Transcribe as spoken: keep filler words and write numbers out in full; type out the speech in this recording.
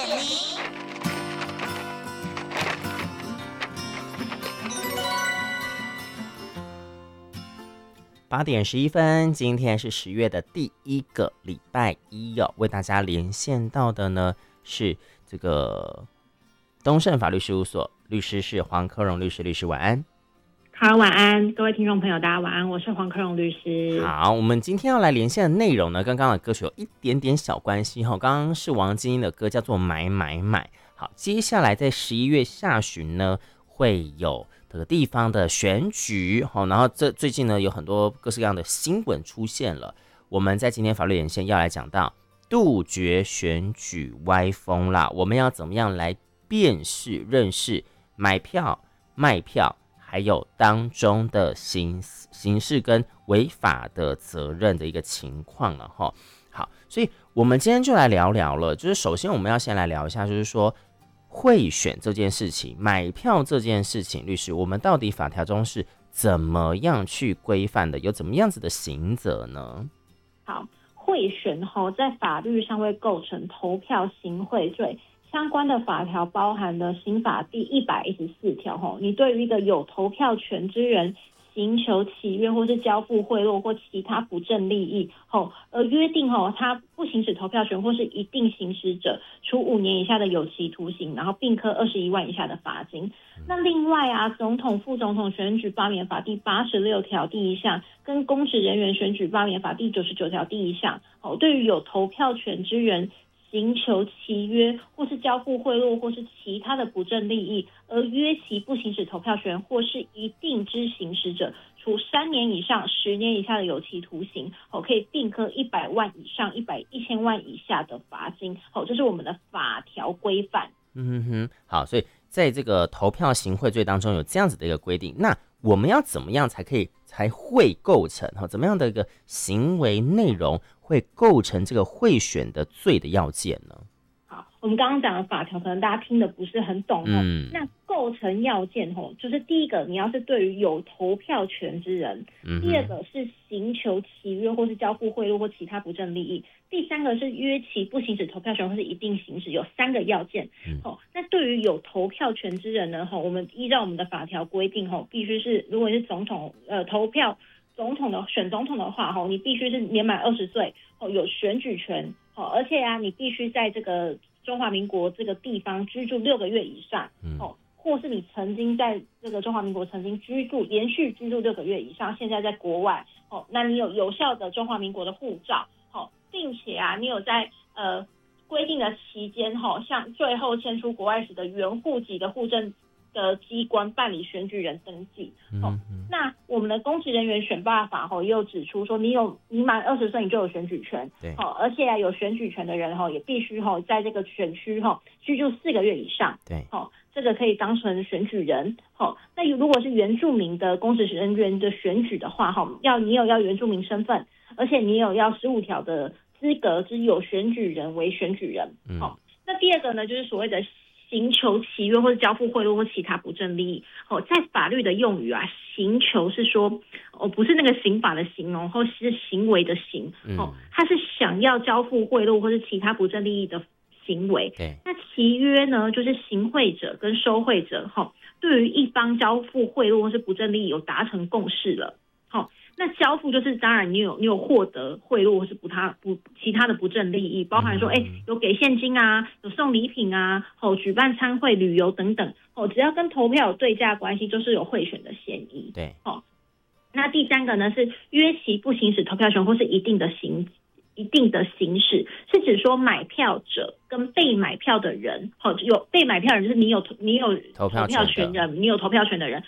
零。八点十一分，今天是十月的第一个礼拜一哦。为大家连线到的呢是这个东盛法律事务所律师是黄科荣律师，律师晚安。 好，晚安，各位听众朋友，大家晚安，我是黄科荣律师。 好，我们今天要来连线的内容呢，跟刚刚的歌曲有一点点小关系哈。刚刚是王金英的歌，叫做《买买买》。好，接下来在十一月下旬呢，会有这个地方的选举，好，然后这最近呢有很多各式各样的新闻出现了。我们在今天法律连线要来讲到杜绝选举歪风啦，我们要怎么样来辨识、认识买票、卖票？还有当中的刑刑事跟违法的责任的一个情况了哈。好，所以我们今天就来聊聊了。就是首先我们要先来聊一下，就是说贿选这件事情、买票这件事情，律师，我们到底法条中是怎么样去规范的？有怎么样子的刑责呢？ 好，贿选后在法律上会构成投票行贿罪。相关的法条包含了刑法第一百一十四条吼，你对于一个有投票权之人刑求契约或是交付贿赂或其他不正利益后，而约定吼他不行使投票权或是一定行使者，处五年以下的有期徒刑，然后并科二十一万以下的罚金。那另外啊，总统、副总统选举罢免法第八十六条第一项跟公职人员选举罢免法第九十九条第一项，哦，对于有投票权之人刑求契约或是交付贿赂或是其他的不正利益，而约其不行使投票权或是一定之行使者，处三年以上十年以下的有期徒刑，哦，可以并科一百万以上一百一千万以下的罚金，哦，这是我们的法条规范。 嗯哼，好，所以在这个投票行贿罪当中有这样子的一个规定，那我们要怎么样才可以才会构成哈？怎么样的一个行为内容会构成这个贿选的罪的要件呢？ 好，我们刚刚讲的法条可能大家听的不是很懂哦。嗯，那构成要件吼，就是第一个你要是对于有投票权之人，嗯，第二个是刑求契约或是交付贿赂或其他不正利益，第三个是约其不行使投票权或是一定行使，有三个要件。嗯，哦，那对于有投票权之人呢，吼，我们依照我们的法条规定，吼，必须是如果是总统呃投票总统的选总统的话，吼，你必须是年满二十岁，哦，有选举权，哦，而且啊，你必须在这个中华民国这个地方居住六个月以上，哦，或是你曾经在这个中华民国曾经居住连续居住六个月以上，现在在国外，哦，那你有有效的中华民国的护照，哦，并且啊，你有在呃规定的期间，哦，向最后迁出国外时的原户籍的户政的机关办理选举人登记，哦，那我们的公职人员选罢法吼也有指出说，你有你满二十岁你就有选举权，对，哦，而且啊有选举权的人吼也必须吼在这个选区吼居住四个月以上，对，哦，这个可以当成选举人，哦，那如果是原住民的公职人员的选举的话，吼要你有要原住民身份，而且你有要十五条的资格之有选举人为选举人，嗯，哦，那第二个呢就是所谓的刑求契约或者交付贿赂或其他不正利益，哦，在法律的用语啊，刑求是说，哦，不是那个刑法的刑哦，或是行为的行，哦，它是想要交付贿赂或是其他不正利益的行为。对，那契约呢，就是行贿者跟收贿者，哈，对于一方交付贿赂或是不正利益有达成共识了，好。那交付就是当然你有你有获得贿赂或是不他不其他的不正利益，包含说哎、欸、有给现金啊，有送礼品啊，哦举办参会旅游等等，哦只要跟投票有对价关系，就是有贿选的嫌疑。对，哦，那第三个呢是约其不行使投票权或是一定的行一定的行使，是指说买票者跟被买票的人，好，有被买票人就是你有你有投票权人，你有投票权的人，